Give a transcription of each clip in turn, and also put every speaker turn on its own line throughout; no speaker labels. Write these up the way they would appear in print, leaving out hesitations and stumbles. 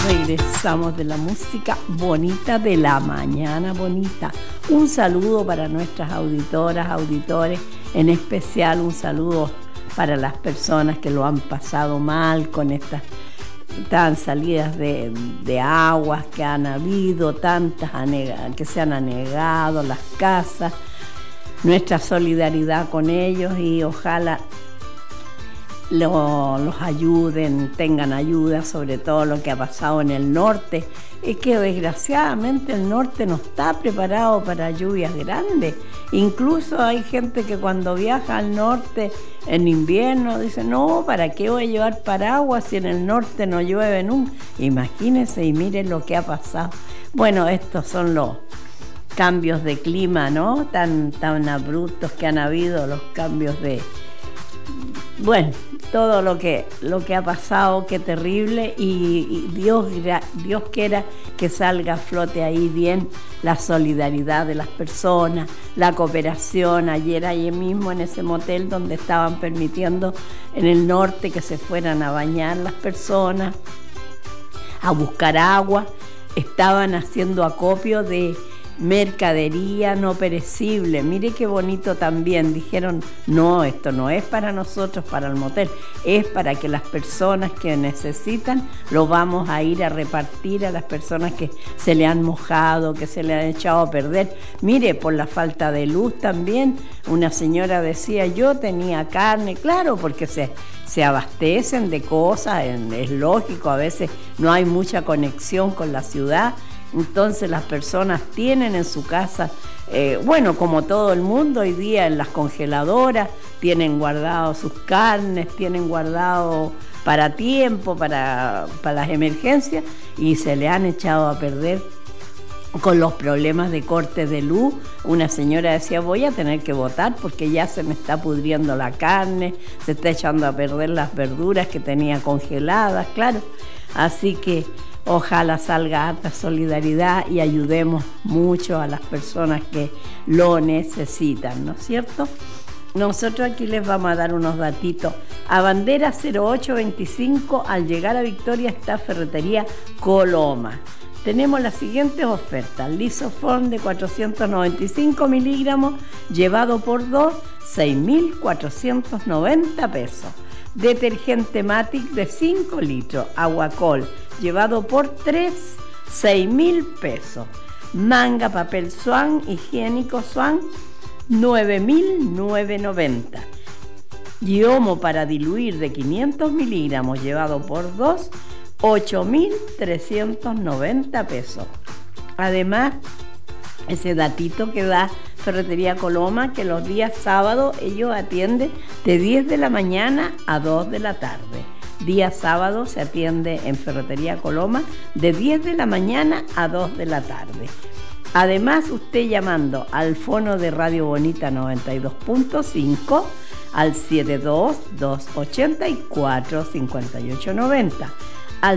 Regresamos de la música bonita de la mañana bonita. Un saludo para nuestras auditoras, auditores, en especial un saludo para las personas que lo han pasado mal con estas tan salidas de aguas que han habido, tantas que se han anegado las casas. Nuestra solidaridad con ellos y ojalá los ayuden, tengan ayuda, sobre todo lo que ha pasado en el norte. Es que desgraciadamente el norte no está preparado para lluvias grandes. Incluso hay gente que cuando viaja al norte en invierno dice, no, ¿para qué voy a llevar paraguas si en el norte no llueve nunca? Imagínense y miren lo que ha pasado. Bueno, estos son los cambios de clima, ¿no? Tan abruptos que han habido, los cambios de... Bueno, todo lo que ha pasado, qué terrible, y Dios quiera que salga a flote ahí bien la solidaridad de las personas, la cooperación. Ayer mismo en ese motel donde estaban permitiendo en el norte que se fueran a bañar las personas, a buscar agua, estaban haciendo acopio de mercadería no perecible. Mire qué bonito también. Dijeron, no, esto no es para nosotros, para el motel, es para que las personas que necesitan lo vamos a ir a repartir a las personas que se le han mojado, que se le han echado a perder. Mire, por la falta de luz también, una señora decía, yo tenía carne, claro, porque se abastecen de cosas, es lógico, a veces no hay mucha conexión con la ciudad. Entonces las personas tienen en su casa, bueno, como todo el mundo hoy día en las congeladoras, tienen guardado sus carnes, tienen guardado para tiempo, para las emergencias, y se le han echado a perder con los problemas de corte de luz. Una señora decía, voy a tener que botar porque ya se me está pudriendo la carne, se está echando a perder las verduras que tenía congeladas, claro. Así que ojalá salga harta solidaridad y ayudemos mucho a las personas que lo necesitan, ¿no es cierto? Nosotros aquí les vamos a dar unos datitos. A bandera 0825, al llegar a Victoria está Ferretería Coloma. Tenemos las siguientes ofertas. Lisoform de 495 miligramos, llevado por 2, 6.490 pesos. Detergente Matic de 5 litros, Aguacol, llevado por 3, 6.000 pesos. Manga papel Swan, higiénico Swan, 9.990. Yomo para diluir de 500 miligramos, llevado por 2, 8.390 pesos. Además, ese datito que da Ferretería Coloma, que los días sábados ellos atienden de 10 de la mañana a 2 de la tarde. Día sábado se atiende en Ferretería Coloma de 10 de la mañana a 2 de la tarde. Además, usted llamando al fono de Radio Bonita 92.5 al 72-284-5890, al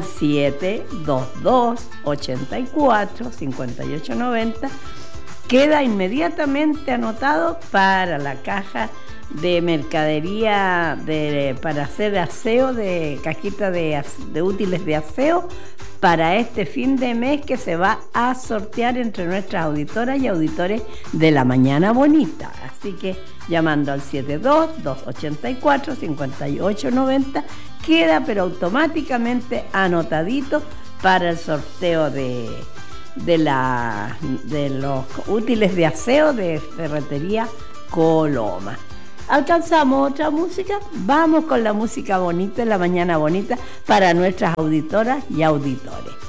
722-84-5890, queda inmediatamente anotado para la caja de mercadería para hacer aseo, de cajita de útiles de aseo para este fin de mes que se va a sortear entre nuestras auditoras y auditores de la Mañana Bonita. Así que llamando al 72-284-5890 queda pero automáticamente anotadito para el sorteo de los útiles de aseo de Ferretería Coloma. ¿Alcanzamos otra música? Vamos con la música bonita, la mañana bonita, para nuestras auditoras y auditores.